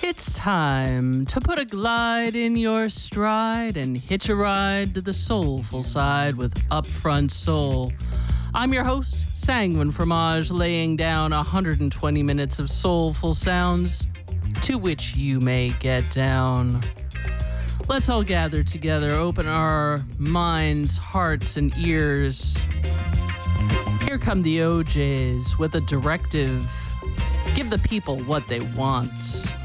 It's time to put a glide in your stride and hitch a ride to the soulful side with Upfront Soul. I'm your host, Sanguine Fromage, laying down 120 minutes of soulful sounds to which you may get down. Let's all gather together, open our minds, hearts, and ears. Here come the OJs with a directive. Give the people what they want.